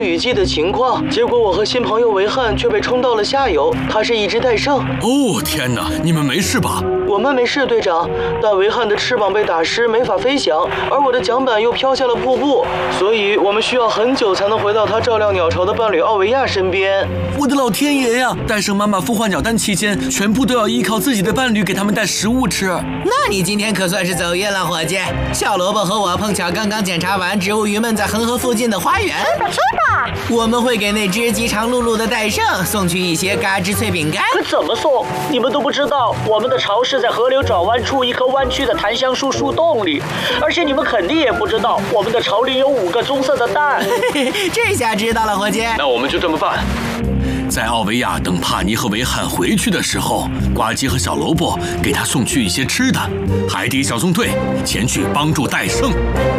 雨季的情况，结果我和新朋友维汉却被冲到了下游。他是一只戴胜。 哦，天哪！你们没事吧？ 我们没事，队长。但维汉的翅膀被打湿，没法飞翔，而我的桨板又飘下了瀑布，所以我们需要很久才能回到他照料鸟巢的伴侣奥维亚身边。 我的老天爷呀！戴胜妈妈孵化鸟蛋期间，全部都要依靠自己的伴侣给他们带食物吃。 那你今天可算是走运了，伙计。小萝卜和我碰巧刚刚检查完植物鱼们在恒河附近的花园。 是吧？ 我们会给那只饥肠辘辘的戴胜送去一些嘎吱脆饼干。 可怎么送？你们都不知道，我们的巢是在河流转弯处一棵弯曲的檀香树树洞里，而且你们肯定也不知道，我们的巢里有5个棕色的蛋。 这下知道了，伙计。 那我们就这么办。在奥维亚等帕尼和维汉回去的时候，呱唧和小萝卜给他送去一些吃的。海底小纵队前去帮助戴胜。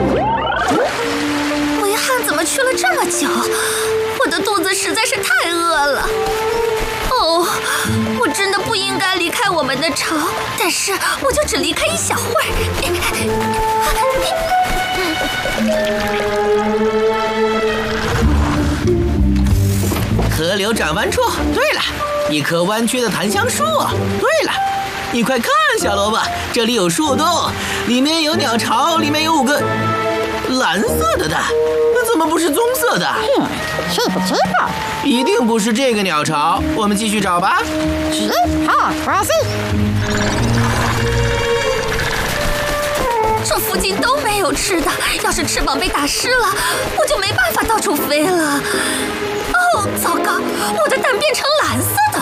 维汉怎么去了这么久？我的肚子实在是太饿了。哦，我真的不应该离开我们的巢，但是我就只离开一小会儿。 河流转弯处，对了，一棵弯曲的檀香树。对了，你快看，小萝卜，这里有树洞，里面有鸟巢，里面有5个蓝色的蛋，怎么不是棕色的？ 谁不知道？ 一定不是这个鸟巢，我们继续找吧。 是，好，关系。这附近都没有吃的，要是翅膀被打湿了，我就没办法到处飞了。哦，糟糕，我的蛋变成蓝色的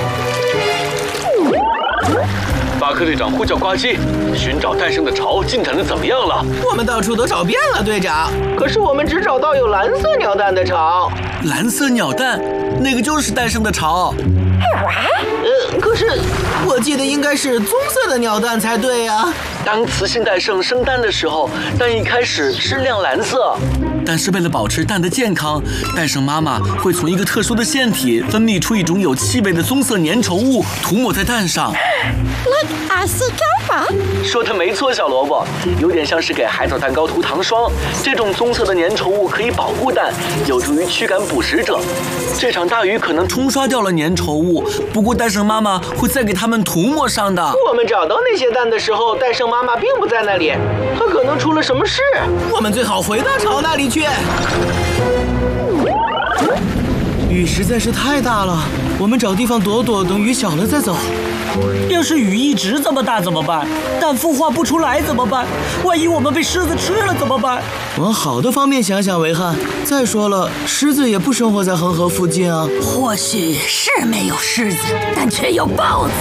了。 巴克队长呼叫呱唧，寻找戴胜的巢进展的怎么样了？ 我们到处都找遍了，队长。 可是我们只找到有蓝色鸟蛋的巢。 蓝色鸟蛋，那个就是戴胜的巢。 可是我记得应该是棕色的鸟蛋才对啊。 当雌性戴胜生蛋的时候，蛋一开始是亮蓝色。 但是为了保持蛋的健康，戴胜妈妈会从一个特殊的腺体分泌出一种有气味的棕色粘稠物，涂抹在蛋上。 说的没错，小萝卜，有点像是给海藻蛋糕涂糖霜。这种棕色的粘稠物可以保护蛋，有助于驱赶捕食者。这场大雨可能冲刷掉了粘稠物，不过戴胜妈妈会再给它们涂抹上的。 我们找到那些蛋的时候，戴胜妈妈并不在那里，她可能出了什么事。 我们最好回到巢那里去。 雨实在是太大了，我们找地方躲躲，等雨小了再走。 要是雨一直这么大怎么办？蛋孵化不出来怎么办？万一我们被狮子吃了怎么办？ 往好的方面想想，维汉。再说了，狮子也不生活在恒河附近啊。 或许是没有狮子，但却有豹子。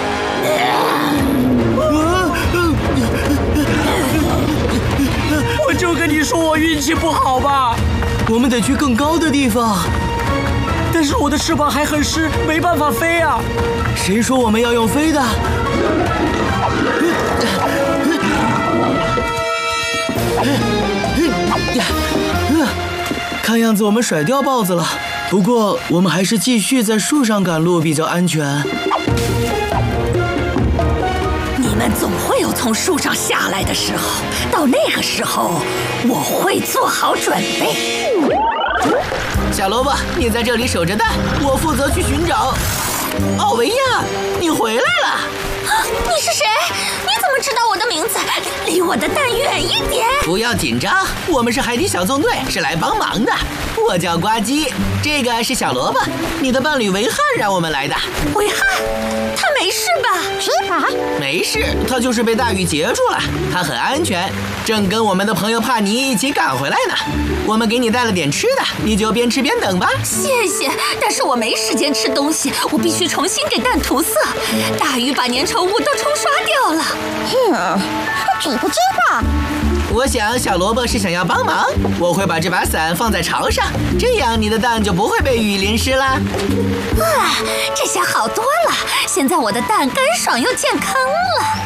我就跟你说我运气不好吧。 我们得去更高的地方。 但是我的翅膀还很湿，没办法飞啊。 谁说我们要用飞的？看样子我们甩掉豹子了。不过我们还是继续在树上赶路比较安全。 你们总会有从树上下来的时候，到那个时候，我会做好准备。 小萝卜，你在这里守着蛋，我负责去寻找。奥维亚，你回来了！ 你是谁？你怎么知道我的名字？离我的蛋远一点！ 不要紧张，我们是海底小纵队，是来帮忙的。我叫呱唧，这个是小萝卜，你的伴侣维汉让我们来的。 维汉，他没事吧？ 是吧？没事，他就是被大雨截住了，他很安全，正跟我们的朋友帕尼一起赶回来呢。我们给你带了点吃的，你就边吃边等吧。 谢谢，但是我没时间吃东西，我必须重新给蛋涂色。大雨把粘稠物都冲刷掉了。 我知不知道？ 我想小萝卜是想要帮忙，我会把这把伞放在巢上，这样你的蛋就不会被雨淋湿了。 这下好多了，现在我的蛋干爽又健康了。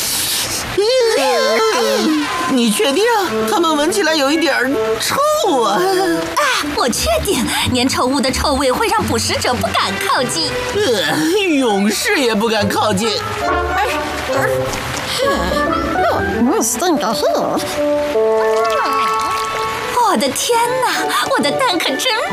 你确定？它们闻起来有一点臭啊！ 我确定，粘稠物的臭味会让捕食者不敢靠近。 勇士也不敢靠近。 我的天哪，我的蛋可真